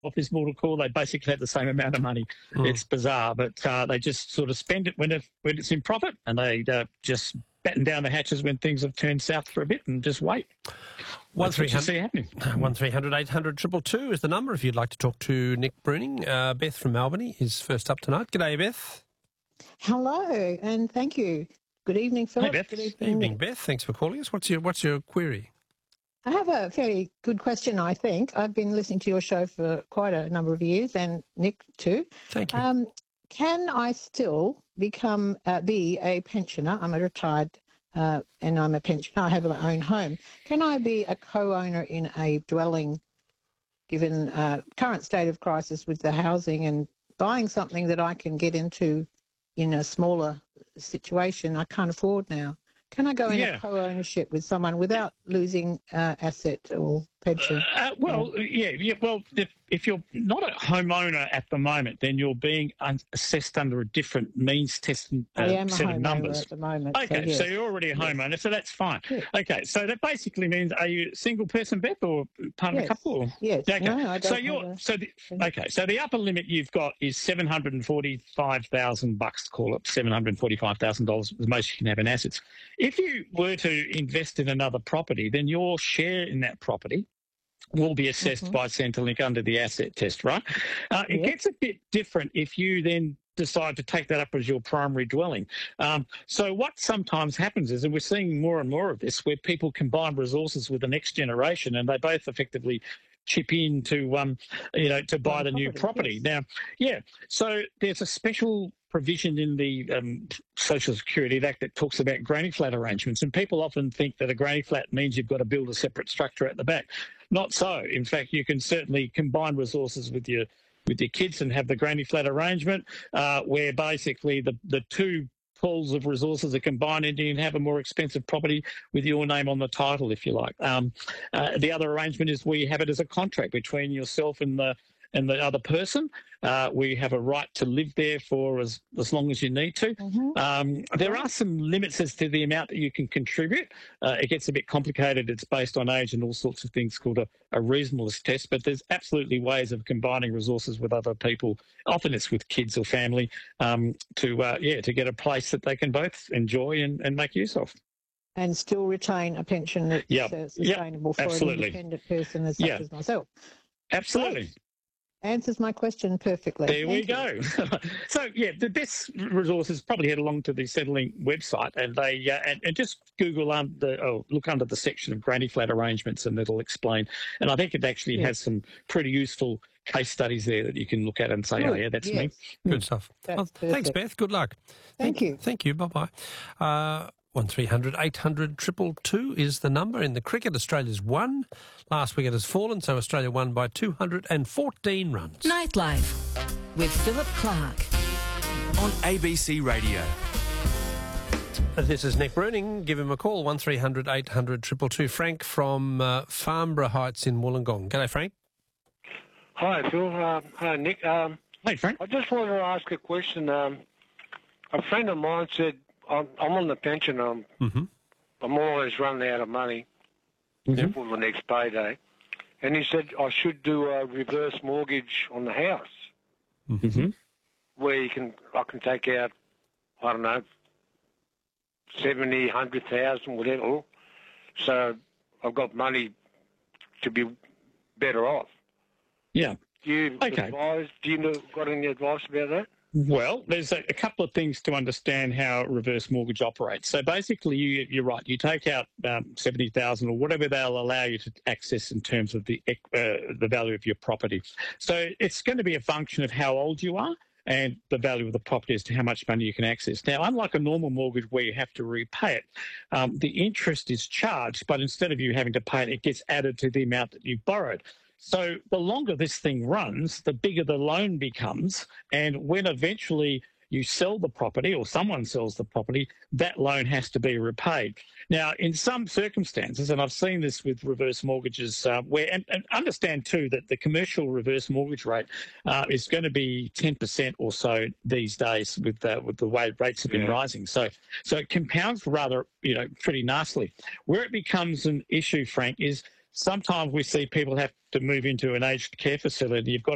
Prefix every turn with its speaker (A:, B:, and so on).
A: off this mortal coil. They basically have the same amount of money. It's bizarre, but they just sort of spend it when it's in profit, and they just batten down the hatches when things have turned south for a bit and just wait.
B: 1300 800 222 is the number if you'd like to talk to Nick Bruning. Beth from Albany is first up tonight. G'day, Beth.
C: Hello, and thank you. Good evening, Philip.
A: Hey, Beth.
C: Good
B: Evening, Beth. Thanks for calling us. What's your query?
C: I have a fairly good question, I think. I've been listening to your show for quite a number of years, and Nick too.
B: Thank you.
C: Can I still be a pensioner? I'm a retired and I'm a pensioner. I have my own home. Can I be a co-owner in a dwelling, given current state of crisis with the housing, and buying something that I can get into in a smaller situation I can't afford now? Can I go in a co-ownership with someone without losing asset or pension?
A: Well, if you're not a homeowner at the moment, then you're being assessed under a different means testing set of numbers.
C: At the moment.
A: Okay, so you're already a homeowner, so that's fine.
C: Yes.
A: Okay, so that basically means, are you a single person, Beth, or part of a couple? Or?
C: Yes.
A: Okay.
C: No, I don't.
A: So the upper limit you've got is $745,000. Call it $745,000, the most you can have in assets. If you were to invest in another property, then your share in that property will be assessed by Centrelink under the asset test, right? It gets a bit different if you then decide to take that up as your primary dwelling. So what sometimes happens is, and we're seeing more and more of this, where people combine resources with the next generation, and they both effectively chip in to buy the new property.
C: Yes.
A: Now, so there's a special provision in the Social Security Act that talks about granny flat arrangements, and people often think that a granny flat means you've got to build a separate structure at the back. Not so. In fact, you can certainly combine resources with your kids and have the granny flat arrangement, where basically the two pools of resources are combined, and you can have a more expensive property with your name on the title, if you like. The other arrangement is we have it as a contract between yourself and the other person. We have a right to live there for as long as you need to. There are some limits as to the amount that you can contribute. It gets a bit complicated. It's based on age and all sorts of things, called a reasonableness test, but there's absolutely ways of combining resources with other people. Often it's with kids or family to get a place that they can both enjoy and make use of.
C: And still retain a pension that's sustainable for an independent person such as myself.
A: Absolutely.
C: Great. Answers my question perfectly.
A: There we go. So, the best resource is probably head along to the Centrelink website, and they and just Google look under the section of granny flat arrangements, and it'll explain. And I think it actually has some pretty useful case studies there that you can look at and say, that's me.
B: Good stuff. Well, thanks, Beth. Good luck.
C: Thank you.
B: Thank you. Bye-bye. 1300 800 222 is the number. In the cricket, Australia's won. Last wicket has fallen, so Australia won by 214 runs.
D: Nightlife with Philip Clark
E: on ABC Radio.
B: This is Nick Bruning. Give him a call, 1300 800 222. Frank from Farnborough Heights in Wollongong. G'day, Frank.
F: Hi, Phil. Hi, Nick.
A: Hey, Frank.
F: I just wanted to ask a question. A friend of mine said, I'm on the pension. I'm always running out of money for the next payday. And he said I should do a reverse mortgage on the house, where I can take out, I don't know, 70, 100,000, whatever. So I've got money to be better off.
A: Yeah.
F: Do you got any advice about that?
A: Well, there's a couple of things to understand how reverse mortgage operates. So basically, you're right. You take out 70,000 or whatever they'll allow you to access in terms of the value of your property. So it's going to be a function of how old you are and the value of the property as to how much money you can access. Now, unlike a normal mortgage where you have to repay it, the interest is charged, but instead of you having to pay it, it gets added to the amount that you've borrowed. So the longer this thing runs, the bigger the loan becomes. And when eventually you sell the property or someone sells the property, that loan has to be repaid. Now, in some circumstances, and I've seen this with reverse mortgages, and understand too that the commercial reverse mortgage rate is going to be 10% or so these days with the way rates have been rising. So it compounds rather, pretty nastily. Where it becomes an issue, Frank, is sometimes we see people have to move into an aged care facility. You've got